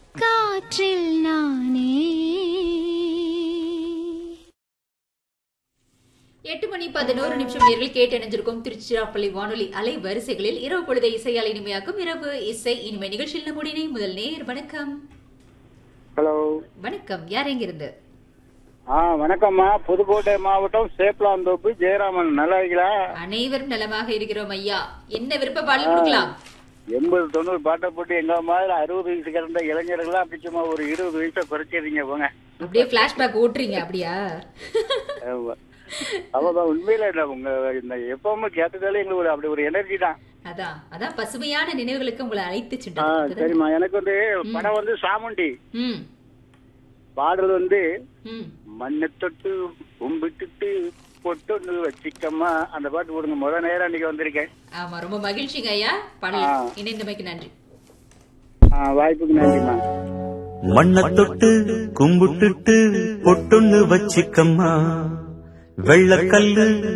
காற்றில் நானே. 8:11 நேர்கள் கேட்டு இணைஞ்சிருக்கும் திருச்சிராப்பள்ளி வானொலி அலை வரிசைகளில் இரவு பொழுதை இசையால் இனிமையாக்கும் இரவு இசை இனிமை நிகழ்ச்சியில் நம்முடைய முதல் நேர். வணக்கம். ஹலோ, வணக்கம். யார் எங்க இருந்து? வணக்கம்மா. புதுக்கோட்டை மாவட்டம் சேப்பலாந்தோப்பு ஜெயராமன். நல்லா இருக்கீங்களா? அனைவரும் நலமாக இருக்கிறோம் ஐயா. என்ன விருப்ப பாடல் கொடுக்கலாம்? 80-90 பாட்டை போட்டு எங்க மாதிரி 60 வயசு கிடந்த இளைஞர்கள்லாம் அப்படி சும்மா ஒரு 20 வயசை குறைச்சிடுறீங்க போங்க. அப்படியே பிளாஷ்பேக் ஓட்டுறீங்க அப்படியா? அவ்வளவுதான். உண்மையில இல்ல, உங்க இந்த எப்பவுமே கேட்டதாலே எங்களுக்கு அப்படி ஒரு எனர்ஜி தான். அதான் பசுமையான நினைவுகளுக்கு உங்களை அழைத்து சென்றது. சரிம்மா. எனக்கு படம் சாமுண்டி. பாடுறது மண்ணை தொட்டு கும்பிட்டுட்டு பொட்டு வச்சிக்கம்மா, அந்த பாட்டு போடுங்க. முத நேரம் அன்னைக்கு வந்திருக்கேன். ஆமா, ரொம்ப மகிழ்ச்சிங்க ஐயா. பாடல் இணைந்தமைக்கு நன்றி. வாய்ப்புக்கு நன்றிமா. மண்ணை தொட்டு கும்பிட்டுட்டு பொட்டுன்னு வச்சிக்கம்மா, வெள்ளக்கல்லு